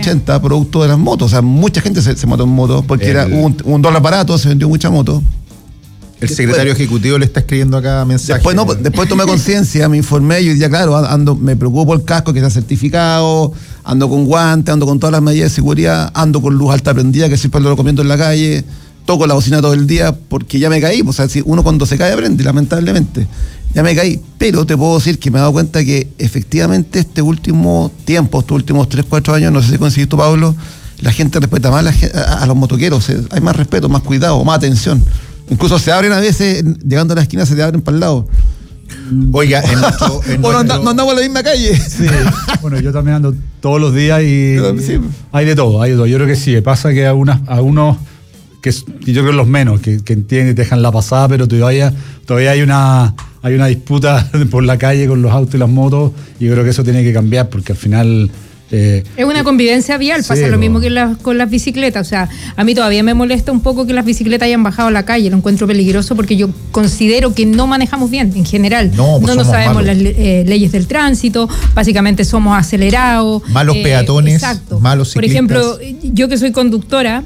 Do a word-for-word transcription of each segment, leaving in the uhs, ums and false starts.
ochenta, producto de las motos. O sea, mucha gente se, se mató en moto porque el, era un, un dólar barato, se vendió mucha moto. El después, secretario ejecutivo le está escribiendo acá mensajes. Después, no, después tomé conciencia, me informé y hoy día, claro, ando, me preocupo por el casco que está certificado, ando con guantes, ando con todas las medidas de seguridad, ando con luz alta prendida, que siempre lo recomiendo en la calle, toco la bocina todo el día porque ya me caí. O sea, si uno cuando se cae aprende, lamentablemente. Ya me caí, pero te puedo decir que me he dado cuenta que efectivamente este último tiempo, estos últimos tres, cuatro años, no sé si coincidís tú, Pablo, la gente respeta más a, la, a, a los motoqueros, hay más respeto, más cuidado, más atención. Incluso se abren a veces, llegando a la esquina se te abren para el lado. Oiga, en nuestro, en bueno, nuestro... no andamos en la misma calle. Sí, bueno, yo también ando todos los días y sí. hay de todo, hay de todo. Yo creo que sí, pasa que a, unas, a unos, que yo creo los menos, que, que entienden y te dejan la pasada, pero todavía, todavía hay una hay una disputa por la calle con los autos y las motos, y yo creo que eso tiene que cambiar, porque al final... Eh, es una convivencia vial, sí, pasa lo mismo que la, con las bicicletas. O sea, a mí todavía me molesta un poco que las bicicletas hayan bajado a la calle, lo encuentro peligroso porque yo considero que no manejamos bien en general. No, pues no nos sabemos malos. las eh, leyes del tránsito, básicamente somos acelerados. Malos eh, peatones, exacto. malos ciclistas. Por ejemplo, yo que soy conductora,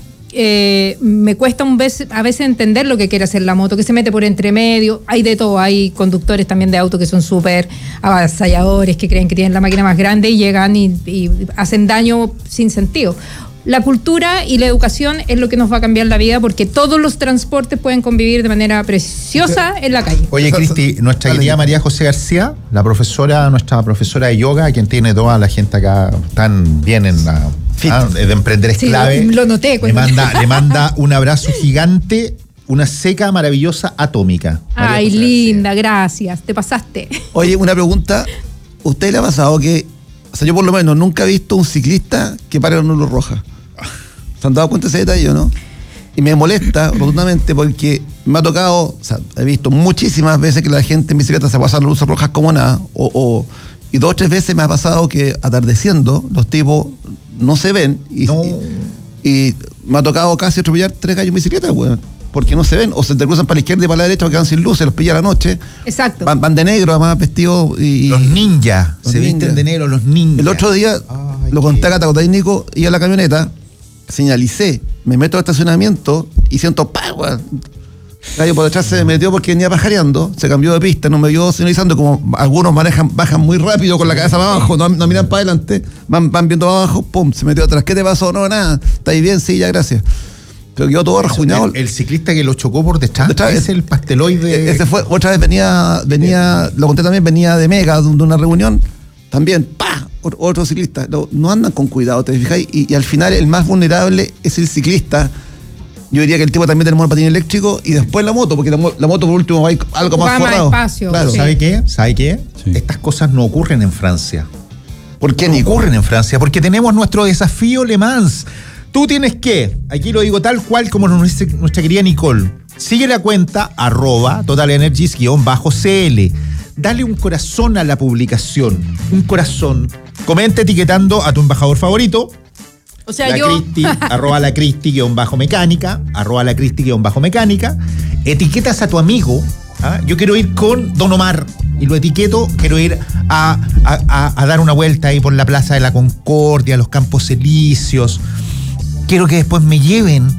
Eh, me cuesta un vez, a veces entender lo que quiere hacer la moto, que se mete por entre medio, hay de todo, hay conductores también de autos que son súper avasalladores, que creen que tienen la máquina más grande y llegan y, y hacen daño sin sentido. La cultura y la educación es lo que nos va a cambiar la vida, porque todos los transportes pueden convivir de manera preciosa en la calle. Oye, Cristi, nuestra querida María José García, la profesora, nuestra profesora de yoga, quien tiene toda la gente acá tan bien en la... Ah, de emprender es sí, clave. Lo, lo noté. Le manda, le manda un abrazo gigante, una seca maravillosa atómica. María Ay, José linda, García. Gracias, te pasaste. Oye, una pregunta. ¿Usted le ha pasado que, o sea, yo por lo menos nunca he visto un ciclista que pare con luz roja? ¿Se han dado cuenta de ese detalle o no? Y me molesta rotundamente porque me ha tocado, o sea, he visto muchísimas veces que la gente en bicicleta se pasa las luces rojas como nada, o, o, y dos o tres veces me ha pasado que atardeciendo los tipos no se ven y, no. y, y me ha tocado casi atropellar tres gallos en bicicleta, weón, porque no se ven, o se te cruzan para la izquierda y para la derecha, o quedan sin luces, los pilla a la noche. Exacto. Van, van de negro, además vestidos y... Los ninjas, los se ninja. visten de negro los ninjas. El otro día, Ay, lo conté a Cataco técnico, iba a la camioneta, señalicé, me meto al estacionamiento y siento ¡pah! Weón. Gallo por detrás se me metió porque venía pajareando, se cambió de pista, no me vio señalizando, como algunos manejan, bajan muy rápido con la cabeza para abajo, no, no miran para adelante, van, van viendo para abajo, pum, se metió atrás. ¿Qué te pasó? No, nada, ¿está ahí bien? Sí, ya, gracias. Pero quedó todo rajuñado. El, el ciclista que lo chocó por detrás, detrás es el pasteloide. Ese fue, otra vez venía, venía, lo conté también, venía de Mega, de una reunión, también, ¡pah! Otro ciclista. No, no andan con cuidado, ¿te fijáis? Y, y al final el más vulnerable es el ciclista. Yo diría que el tipo también tenemos el patín eléctrico y después la moto, porque la, la moto por último va algo más forrado. Más espacio. Claro. Sí. ¿Sabe qué? ¿Sabe qué? Sí. Estas cosas no ocurren en Francia. ¿Por qué no ocurren en Francia? Porque tenemos nuestro desafío Le Mans. Tú tienes que, aquí lo digo tal cual como nos dice nuestra querida Nicole, sigue la cuenta arroba totalenergies-cl. Dale un corazón a la publicación, un corazón. Comenta etiquetando a tu embajador favorito. O sea, la yo... Cristi, arroba la Cristi guión bajo mecánica, arroba la Cristi guión bajo mecánica. Etiquetas a tu amigo. ¿Ah? Yo quiero ir con Don Omar y lo etiqueto, quiero ir a, a, a, a dar una vuelta ahí por la Plaza de la Concordia, los Campos Elíseos. Quiero que después me lleven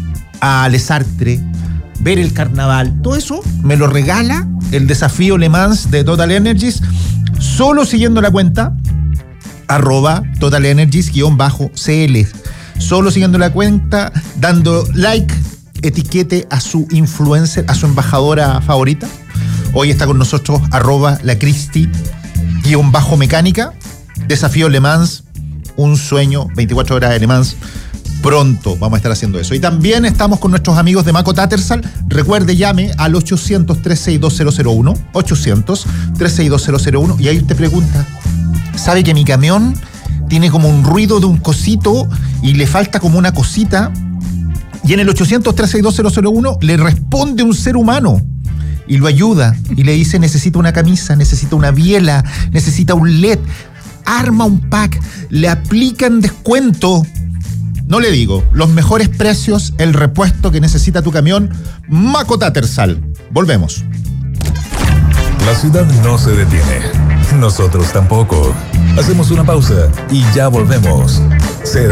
a Les Artres, ver el carnaval. Todo eso me lo regala el desafío Le Mans de Total Energies, solo siguiendo la cuenta arroba totalenergies-cl. Solo siguiendo la cuenta, dando like, etiquete a su influencer, a su embajadora favorita. Hoy está con nosotros arroba la Cristi-mecánica. Desafío Le Mans, un sueño, veinticuatro horas de Le Mans. Pronto vamos a estar haciendo eso. Y también estamos con nuestros amigos de Maco Tattersall. Recuerde, llame al ochocientos, trescientos sesenta y dos cero cero uno, ochocientos, trescientos sesenta y dos cero cero uno, y ahí te pregunta, ¿sabe que mi camión tiene como un ruido de un cosito y le falta como una cosita? Y en el ochocientos, trescientos sesenta y dos cero cero uno le responde un ser humano y lo ayuda y le dice, necesita una camisa, necesita una biela, necesita un L E D, arma un pack, le aplican descuento. No le digo, los mejores precios, el repuesto que necesita tu camión, Maco Tattersall. Volvemos. La ciudad no se detiene. Nosotros tampoco. Hacemos una pausa y ya volvemos. Será